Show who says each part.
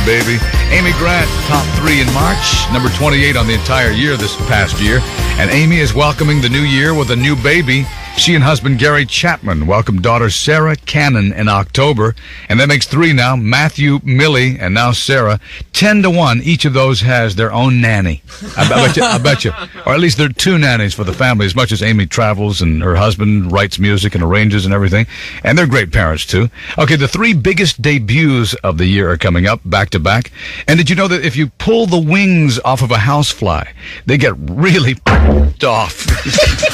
Speaker 1: baby. Amy Grant, top 3 in March, number 28 on the entire year this past year. And Amy is welcoming the new year with a new baby. She and husband Gary Chapman welcomed daughter Sarah Cannon in October. And that makes 3 now. Matthew, Millie, and now Sarah. 10-1. Each of those has their own nanny. I bet you. Or at least there are 2 nannies for the family, as much as Amy travels and her husband writes music and arranges and everything. And they're great parents, too. Okay, the 3 biggest debuts of the year are coming up back to back. And did you know that if you pull the wings off of a housefly, they get really off?